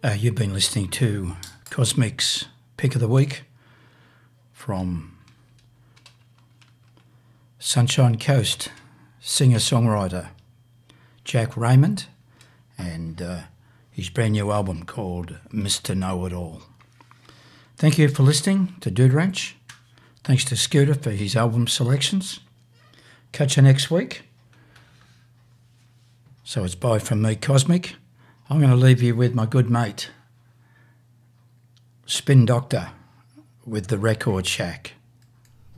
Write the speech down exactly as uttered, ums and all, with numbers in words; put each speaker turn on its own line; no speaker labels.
Uh, you've been listening to Cosmic's Pick of the Week from Sunshine Coast singer-songwriter Jack Raymond and uh, his brand new album called Mister Know-It-All. Thank you for listening to Dude Ranch. Thanks to Scooter for his album selections. Catch you next week. So it's bye from me, Cosmic. I'm going to leave you with my good mate, Spin Doctor, with the Record Shack.